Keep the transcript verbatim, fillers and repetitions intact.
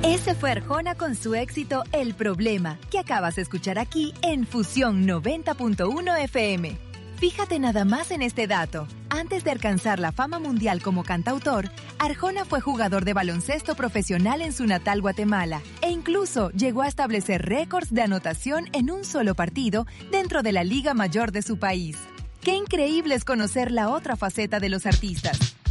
Ese fue Arjona con su éxito El Problema, que acabas de escuchar aquí en Fusión noventa punto uno F M. Fíjate nada más en este dato. Antes de alcanzar la fama mundial como cantautor, Arjona fue jugador de baloncesto profesional en su natal Guatemala e incluso llegó a establecer récords de anotación en un solo partido dentro de la Liga Mayor de su país. ¡Qué increíble es conocer la otra faceta de los artistas!